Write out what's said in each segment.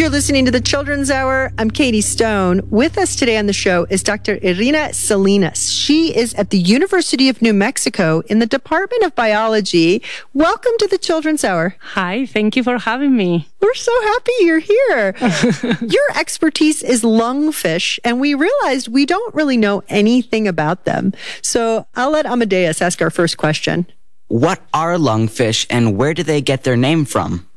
You're listening to the Children's Hour. I'm Katie Stone. With us today on the show is Dr. Irina Salinas. She is at the University of New Mexico in the Department of Biology. Welcome to the Children's Hour. Hi, thank you for having me. We're so happy you're here. Your expertise is lungfish, and we realized we don't really know anything about them. So I'll let Amadeus ask our first question. What are lungfish and where do they get their name from?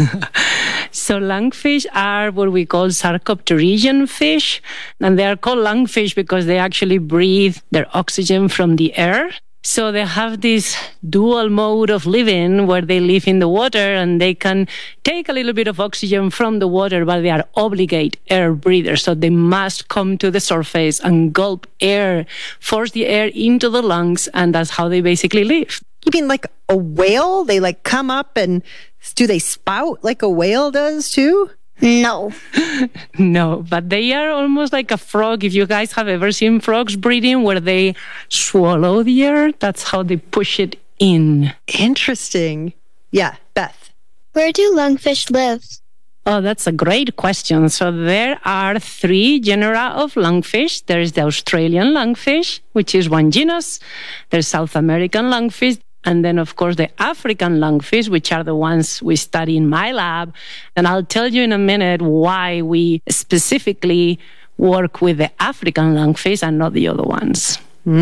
So lungfish are what we call sarcopterygian fish, and they are called lungfish because they actually breathe their oxygen from the air. So they have this dual mode of living where they live in the water and they can take a little bit of oxygen from the water, but they are obligate air breathers. So they must come to the surface and gulp air, force the air into the lungs, and that's how they basically live. You mean like a whale? They like come up and do they spout like a whale does too? No. No, but they are almost like a frog. If you guys have ever seen frogs breathing where they swallow the air, that's how they push it in. Interesting. Yeah, Beth. Where do lungfish live? Oh, that's a great question. So there are 3 genera of lungfish. There is the Australian lungfish, which is one genus. There's South American lungfish. And then, of course, the African lungfish, which are the ones we study in my lab. And I'll tell you in a minute why we specifically work with the African lungfish and not the other ones.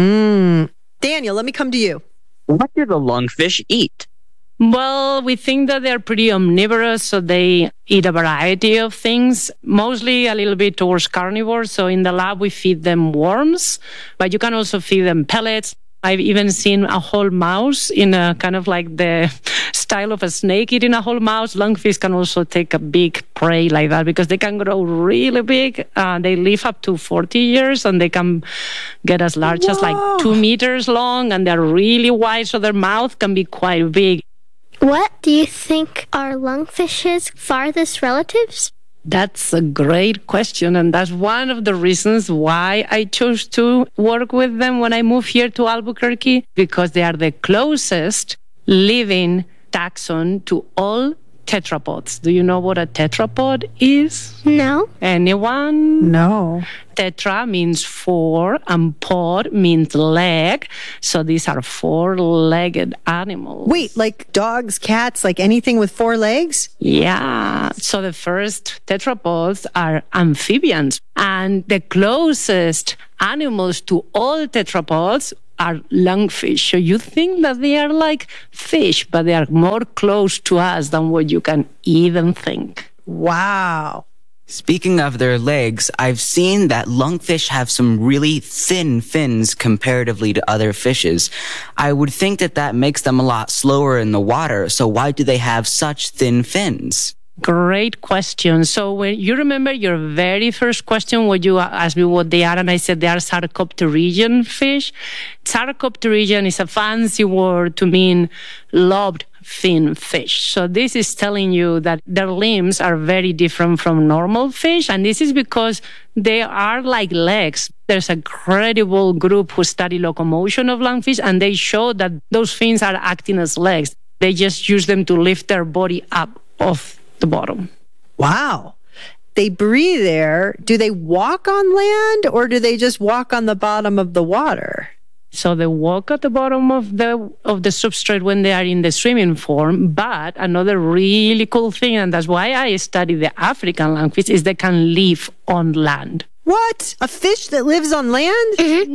Daniel, let me come to you. What do the lungfish eat? Well, we think that they're pretty omnivorous, so they eat a variety of things, mostly a little bit towards carnivores. So in the lab, we feed them worms, but you can also feed them pellets. I've even seen a whole mouse in a kind of like the style of a snake eating a whole mouse. Lungfish can also take a big prey like that because they can grow really big. They live up to 40 years and they can get as large as like 2 meters long, and they're really wide, so their mouth can be quite big. What do you think are lungfish's farthest relatives? That's a great question, and that's one of the reasons why I chose to work with them when I moved here to Albuquerque, because they are the closest living taxon to all tetrapods. Do you know what a tetrapod is? No. Anyone? No. Tetra means 4 and pod means leg. So these are 4-legged animals. Wait, like dogs, cats, like anything with 4 legs? Yeah. So the first tetrapods are amphibians. And the closest animals to all tetrapods are lungfish. So you think that they are like fish, but they are more close to us than what you can even think. Wow. Speaking of their legs, I've seen that lungfish have some really thin fins comparatively to other fishes. I would think that that makes them a lot slower in the water. So why do they have such thin fins? Great question. So when you remember your very first question when you asked me what they are, and I said they are sarcopterygian fish. Sarcopterygian is a fancy word to mean lobed fin fish. So this is telling you that their limbs are very different from normal fish, and this is because they are like legs. There's a credible group who study locomotion of lungfish, and they show that those fins are acting as legs. They just use them to lift their body up off the bottom. Wow. They breathe air. Do they walk on land or do they just walk on the bottom of the water? So they walk at the bottom of the substrate when they are in the swimming form. But another really cool thing, and that's why I study the African lungfish, is they can live on land. What? A fish that lives on land?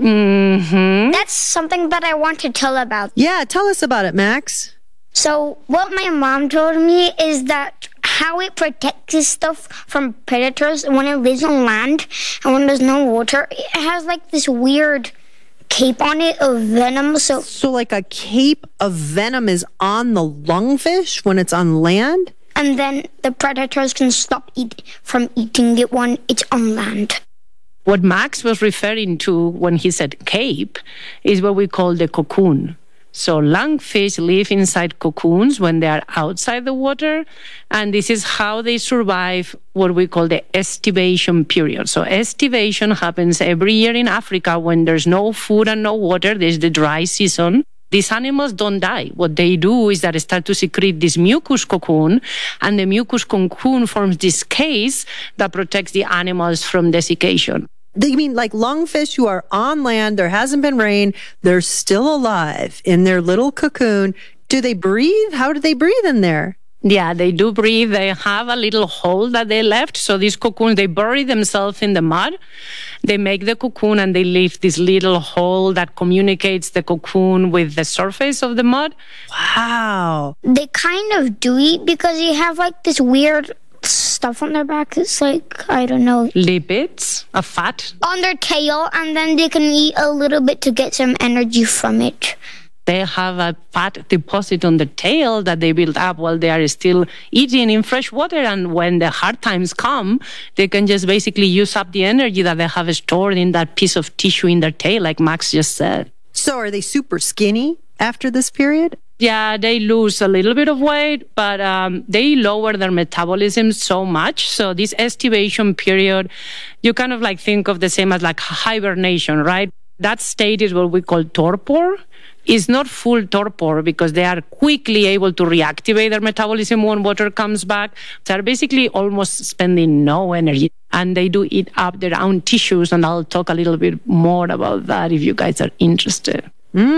Mm-hmm. That's something that I want to tell about. Yeah, tell us about it, Max. So what my mom told me is that how it protects itself from predators when it lives on land and when there's no water, it has like this weird cape on it of venom. So like a cape of venom is on the lungfish when it's on land? And then the predators can stop from eating it when it's on land. What Max was referring to when he said cape is what we call the cocoon. So lungfish live inside cocoons when they are outside the water, and this is how they survive what we call the estivation period. So estivation happens every year in Africa when there's no food and no water. There's the dry season. These animals don't die. What they do is that they start to secrete this mucus cocoon, and the mucus cocoon forms this case that protects the animals from desiccation. You mean like lungfish who are on land, there hasn't been rain, they're still alive in their little cocoon. Do they breathe? How do they breathe in there? Yeah, they do breathe. They have a little hole that they left. So these cocoons, they bury themselves in the mud. They make the cocoon and they leave this little hole that communicates the cocoon with the surface of the mud. Wow. They kind of do eat because they have like this weird stuff on their back. It's like, I don't know. Lipids, a fat. On their tail, and then they can eat a little bit to get some energy from it. They have a fat deposit on the tail that they build up while they are still eating in fresh water. And when the hard times come, they can just basically use up the energy that they have stored in that piece of tissue in their tail, like Max just said. So are they super skinny after this period? Yeah, they lose a little bit of weight, but they lower their metabolism so much. So this estivation period, you kind of like think of the same as like hibernation, right? That state is what we call torpor. It's not full torpor because they are quickly able to reactivate their metabolism when water comes back. They're basically almost spending no energy, and they do eat up their own tissues. And I'll talk a little bit more about that if you guys are interested.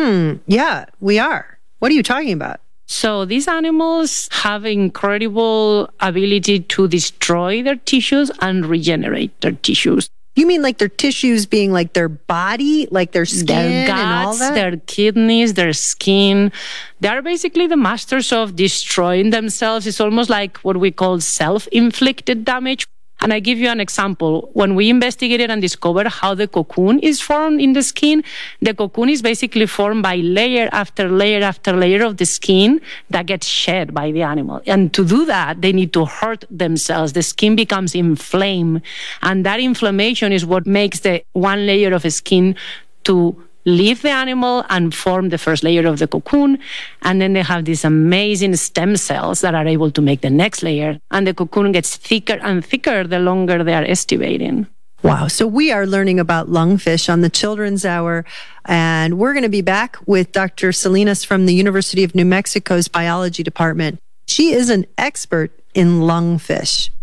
Yeah, we are. What are you talking about? So these animals have incredible ability to destroy their tissues and regenerate their tissues. You mean like their tissues being like their body, like their skin their guts, and all that? their kidneys, their skin. They are basically the masters of destroying themselves. It's almost like what we call self-inflicted damage. And I give you an example. When we investigated and discovered how the cocoon is formed in the skin, the cocoon is basically formed by layer after layer after layer of the skin that gets shed by the animal. And to do that, they need to hurt themselves. The skin becomes inflamed. And that inflammation is what makes the one layer of skin to leave the animal and form the first layer of the cocoon. And then they have these amazing stem cells that are able to make the next layer. And the cocoon gets thicker and thicker the longer they are estivating. Wow. So we are learning about lungfish on the Children's Hour. And we're going to be back with Dr. Salinas from the University of New Mexico's biology department. She is an expert in lungfish.